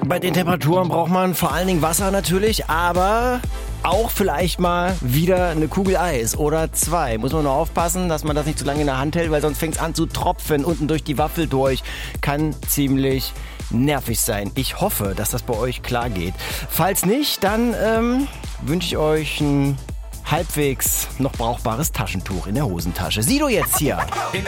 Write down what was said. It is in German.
Bei den Temperaturen braucht man vor allen Dingen Wasser natürlich, aber auch vielleicht mal wieder eine Kugel Eis oder 2. Muss man nur aufpassen, dass man das nicht zu lange in der Hand hält, weil sonst fängt es an zu tropfen unten durch die Waffel durch. Kann ziemlich nervig sein. Ich hoffe, dass das bei euch klar geht. Falls nicht, dann wünsche ich euch ein halbwegs noch brauchbares Taschentuch in der Hosentasche. Sido jetzt hier.